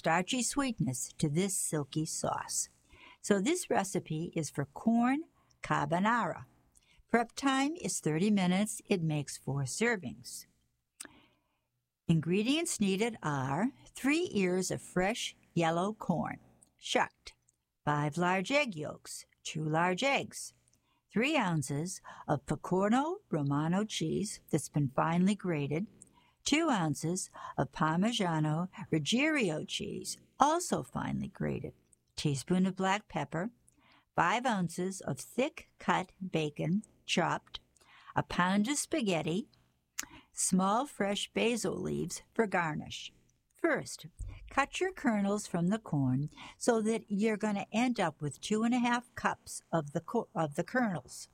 starchy sweetness to this silky sauce. So this recipe is for corn carbonara. Prep time is 30 minutes. It makes 4 servings. Ingredients needed are 3 ears of fresh yellow corn, shucked, 5 large egg yolks, 2 large eggs, 3 ounces of Pecorino Romano cheese that's been finely grated, 2 ounces of Parmigiano Reggiano cheese, also finely grated, teaspoon of black pepper, 5 ounces of thick cut bacon, chopped, a pound of spaghetti, small fresh basil leaves for garnish. First, cut your kernels from the corn so that you're going to end up with 2.5 cups of the kernels.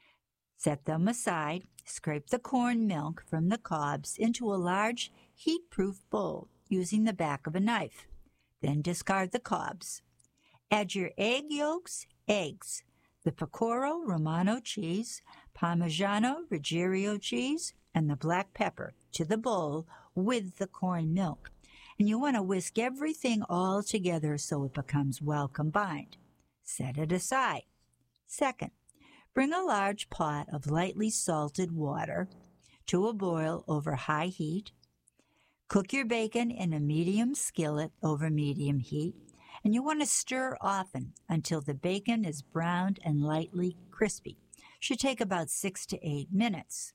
Set them aside. Scrape the corn milk from the cobs into a large heat-proof bowl using the back of a knife. Then discard the cobs. Add your egg yolks, eggs, the Pecorino Romano cheese, Parmigiano Reggiano cheese, and the black pepper to the bowl with the corn milk. And you want to whisk everything all together so it becomes well combined. Set it aside. Second, bring a large pot of lightly salted water to a boil over high heat. Cook your bacon in a medium skillet over medium heat, and you want to stir often until the bacon is browned and lightly crispy. Should take about 6 to 8 minutes.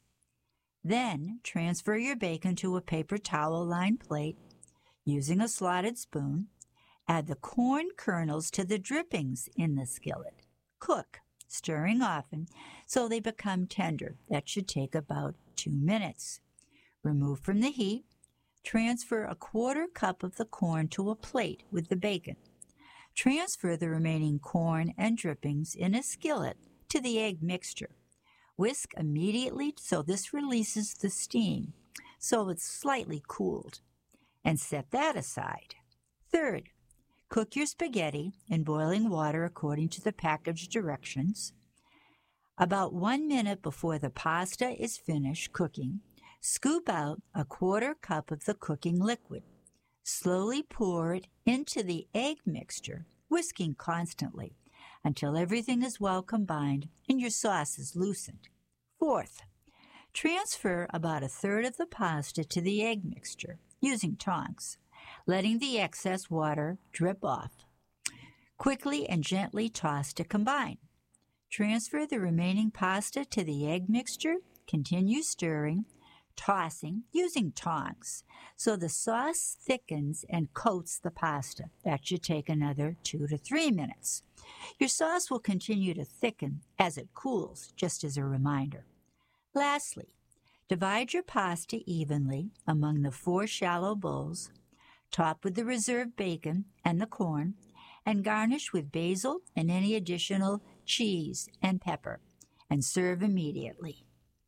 Then transfer your bacon to a paper towel-lined plate. Using a slotted spoon, add the corn kernels to the drippings in the skillet. Cook, stirring often, so they become tender. That should take about 2 minutes. Remove from the heat. Transfer a 1/4 cup of the corn to a plate with the bacon. Transfer the remaining corn and drippings in a skillet to the egg mixture. Whisk immediately so this releases the steam, so it's slightly cooled, and set that aside. Third, cook your spaghetti in boiling water according to the package directions. About 1 minute before the pasta is finished cooking, scoop out a 1/4 cup of the cooking liquid. Slowly pour it into the egg mixture, whisking constantly until everything is well combined and your sauce is loosened. Fourth, transfer about 1/3 of the pasta to the egg mixture using tongs, letting the excess water drip off. Quickly and gently toss to combine. Transfer the remaining pasta to the egg mixture. Continue stirring, tossing using tongs so the sauce thickens and coats the pasta. That should take another 2 to 3 minutes. Your sauce will continue to thicken as it cools, just as a reminder. Lastly, divide your pasta evenly among the 4 shallow bowls, top with the reserved bacon and the corn, and garnish with basil and any additional cheese and pepper, and serve immediately.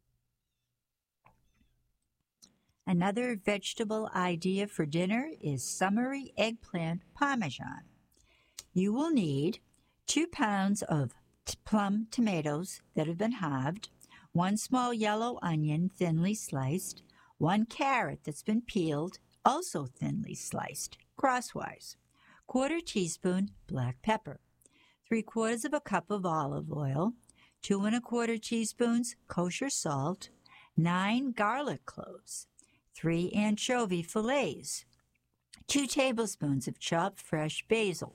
Another vegetable idea for dinner is summery eggplant parmesan. You will need 2 pounds of plum tomatoes that have been halved, 1 small yellow onion thinly sliced, 1 carrot that's been peeled, also thinly sliced, crosswise, 1/4 teaspoon black pepper, 3/4 of a cup of olive oil, 2 1/4 teaspoons kosher salt, 9 garlic cloves, 3 anchovy fillets, 2 tablespoons of chopped fresh basil,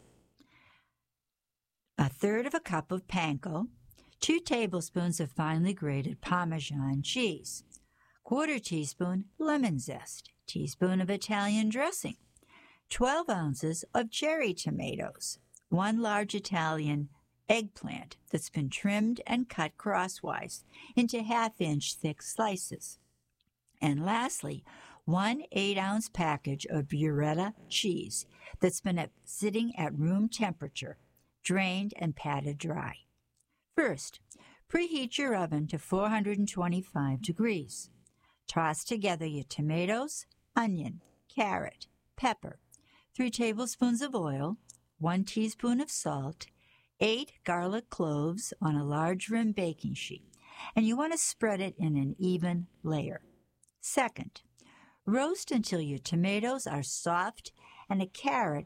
1/3 of a cup of panko, 2 tablespoons of finely grated Parmesan cheese, 1/4 teaspoon lemon zest, teaspoon of Italian dressing, 12 ounces of cherry tomatoes, 1 large Italian eggplant that's been trimmed and cut crosswise into 1/2-inch thick slices. And lastly, 1 8-ounce package of burrata cheese that's been sitting at room temperature, drained and patted dry. First, preheat your oven to 425 degrees. Toss together your tomatoes, onion, carrot, pepper, 3 tablespoons of oil, 1 teaspoon of salt, 8 garlic cloves on a large rim baking sheet, and you want to spread it in an even layer. Second, roast until your tomatoes are soft and a carrot